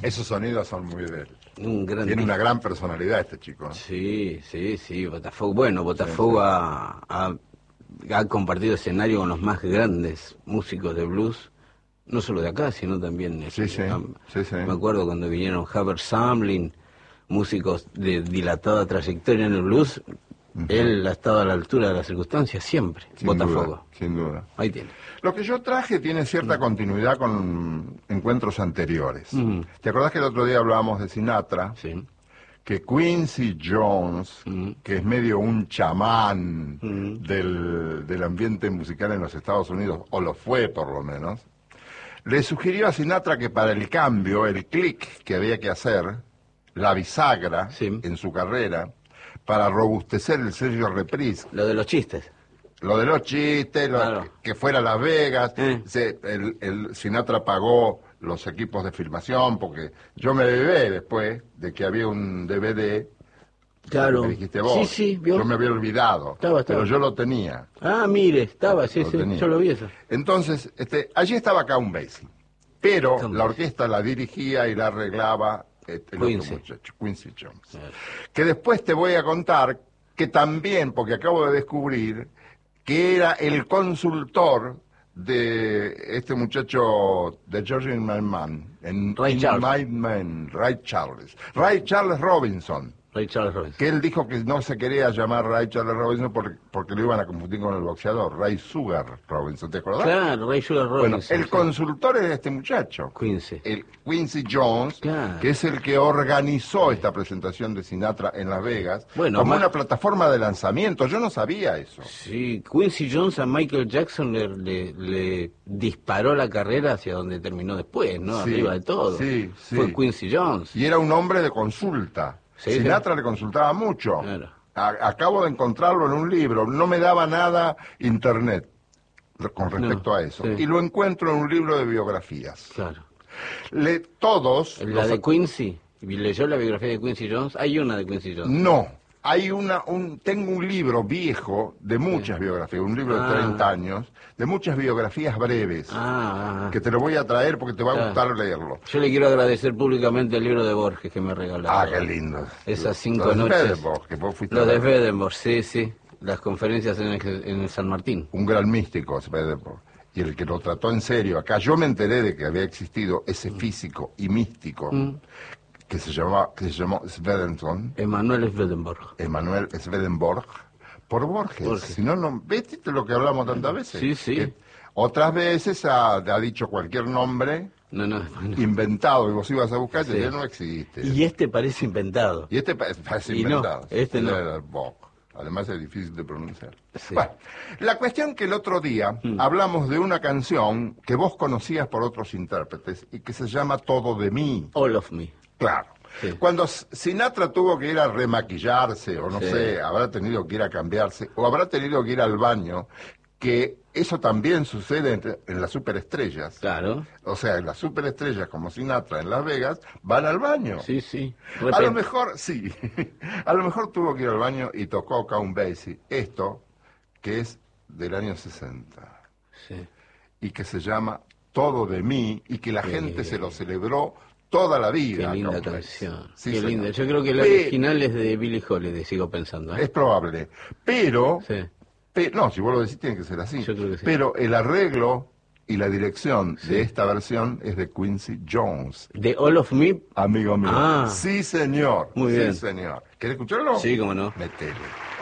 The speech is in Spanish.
Esos sonidos son muy de él. Tiene una gran personalidad este chico, ¿no? Sí, Botafogo. Bueno, Botafogo Sí. ha compartido escenario con los más grandes músicos de blues, no solo de acá, sino también... Sí. Me acuerdo cuando vinieron Hubert Sumlin, músicos de dilatada trayectoria en el blues. Él ha estado a la altura de las circunstancias siempre. Botafogo. Sin duda. Ahí tiene. Lo que yo traje tiene cierta continuidad con encuentros anteriores. ¿Te acordás que el otro día hablábamos de Sinatra? Sí. Que Quincy Jones, que es medio un chamán del ambiente musical en los Estados Unidos, o lo fue por lo menos, le sugirió a Sinatra que para el cambio, el clic que había que hacer, la bisagra en su carrera, para robustecer el sello Reprise. Lo de los chistes. Lo de los chistes, Claro. que fuera a Las Vegas, el Sinatra pagó los equipos de filmación, porque yo me bebé después de que había un DVD, Claro. que dijiste vos. Sí, vio. Yo me había olvidado, Estaba. pero yo lo tenía. Ah, mire, estaba, sí, Lo tenía. yo lo vi eso. Entonces, allí estaba Count Basie, pero la orquesta la dirigía y la arreglaba el otro muchacho, Quincy Jones. Que después te voy a contar que también, porque acabo de descubrir que era el consultor de este muchacho de George in My Man, Ray Charles. Ray Charles Robinson. Ray Charles Robinson. Que él dijo que no se quería llamar Ray Charles Robinson porque lo iban a confundir con el boxeador, Ray Sugar Robinson, ¿te acordás? Claro, Ray Sugar Robinson. Bueno, el consultor es este muchacho. Quincy. El Quincy Jones, Claro. que es el que organizó esta presentación de Sinatra en Las Vegas, Bueno, como una plataforma de lanzamiento. Yo no sabía eso. Sí, Quincy Jones a Michael Jackson le disparó la carrera hacia donde terminó después, ¿no? Sí, Arriba de todo. sí. Fue Quincy Jones. Y era un hombre de consulta. Sí, Sinatra le consultaba mucho. Claro. Acabo de encontrarlo en un libro. No me daba nada internet con respecto a eso. Sí. Y lo encuentro en un libro de biografías. Claro. Todos... La de Quincy. ¿Leyó la biografía de Quincy Jones? Hay una de Quincy Jones. No. Hay tengo un libro viejo de muchas biografías, un libro de 30 años, de muchas biografías breves, que te lo voy a traer porque te va a gustar leerlo. Yo le quiero agradecer públicamente el libro de Borges que me regaló. Ah, qué lindo. Esas 5 Los de noches. Swedenborg, que vos fuiste Los a de ver. Swedenborg, sí. Las conferencias en el San Martín. Un gran místico, Swedenborg. Y el que lo trató en serio. Acá yo me enteré de que había existido ese físico y místico que se llamó Swedenborg. Emanuel Swedenborg, por Borges. Si no, ¿viste lo que hablamos tantas veces? Sí. Que otras veces ha dicho cualquier nombre No. inventado, y vos ibas a buscar y decías, no existe. Y este parece inventado. Y este parece Y inventado. no, este no. Swedenborg. Además es difícil de pronunciar. Sí. Bueno, la cuestión que el otro día hablamos de una canción que vos conocías por otros intérpretes y que se llama Todo de mí. All of Me. Claro. Sí. Cuando Sinatra tuvo que ir a remaquillarse, o no sé, habrá tenido que ir a cambiarse, o habrá tenido que ir al baño, que eso también sucede en las superestrellas. Claro. O sea, en las superestrellas como Sinatra en Las Vegas, van al baño. Sí. A lo mejor, sí, a lo mejor tuvo que ir al baño y tocó Count Basie, esto, que es del año 60, y que se llama Todo de mí, y que la gente se lo celebró toda la vida. Qué linda Count Basie. canción. Sí, Qué señor. linda. Yo creo que la original es de Billie Holiday, sigo pensando. Es probable, pero... Sí. No, si vos lo decís tiene que ser así. Yo creo que sí. Pero el arreglo y la dirección de esta versión es de Quincy Jones. ¿De All of Me? Amigo mío. Ah. Sí, señor. Muy bien. Sí, señor. ¿Querés escucharlo? Sí, cómo no. Metele.